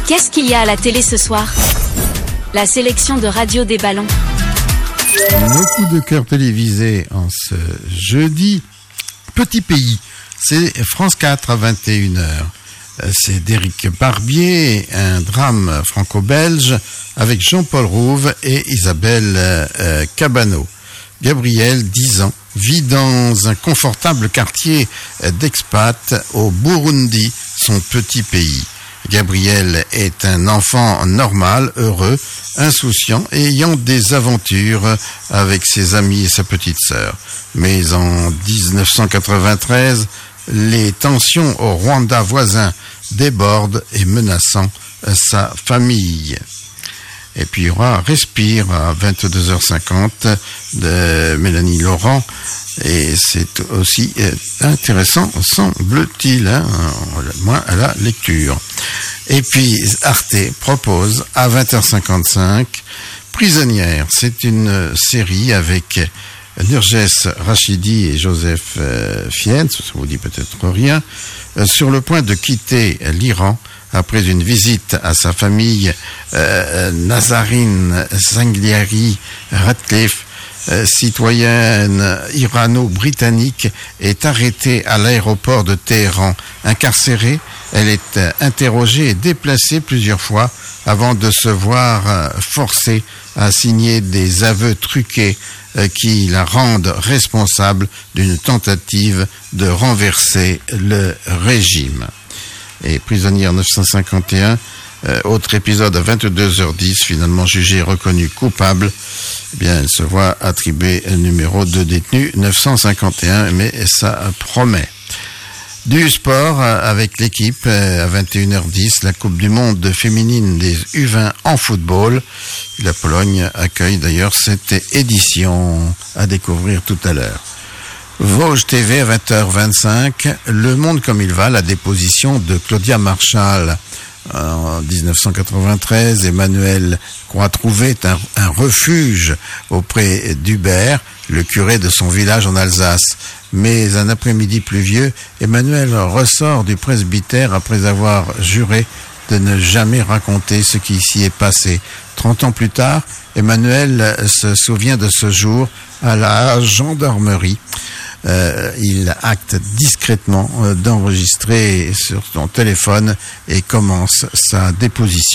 Qu'est-ce qu'il y a à la télé ce soir? La sélection de Radio des Ballons. Le coup de cœur télévisé en ce jeudi. Petit pays, c'est France 4 à 21h. C'est d'Éric Barbier, un drame franco-belge avec Jean-Paul Rouve et Isabelle Cabano. Gabriel, 10 ans, vit dans un confortable quartier d'expat au Burundi, son petit pays. Gabriel est un enfant normal, heureux, insouciant et ayant des aventures avec ses amis et sa petite sœur. Mais en 1993, les tensions au Rwanda voisin débordent et menaçant sa famille. Et puis il y aura Respire à 22h50 de Mélanie Laurent. Et c'est aussi intéressant, semble-t-il, moins à la lecture. Et puis Arte propose à 20h55 Prisonnière. C'est une série avec Nurges Rachidi et Joseph Fiennes, ça vous dit peut-être rien, sur le point de quitter l'Iran après une visite à sa famille. Nazarine Zangliari Ratcliffe, citoyenne irano-britannique, est arrêtée à l'aéroport de Téhéran. Incarcérée, elle est interrogée et déplacée plusieurs fois avant de se voir forcée à signer des aveux truqués qui la rendent responsable d'une tentative de renverser le régime. Et Prisonnière 951, autre épisode à 22h10, finalement jugée et reconnue coupable, eh bien, elle se voit attribuer un numéro de détenu 951, mais ça promet. Du sport avec l'équipe à 21h10, la Coupe du Monde féminine des U20 en football. La Pologne accueille d'ailleurs cette édition à découvrir tout à l'heure. Vosges TV à 20h25, Le Monde comme il va, la déposition de Claudia Marchal. En 1993, Emmanuel Croix-Trouvé est un refuge auprès d'Hubert, le curé de son village en Alsace. Mais un après-midi pluvieux, Emmanuel ressort du presbytère après avoir juré de ne jamais raconter ce qui s'y est passé. 30 ans plus tard, Emmanuel se souvient de ce jour à la gendarmerie. Il acte discrètement d'enregistrer sur son téléphone et commence sa déposition.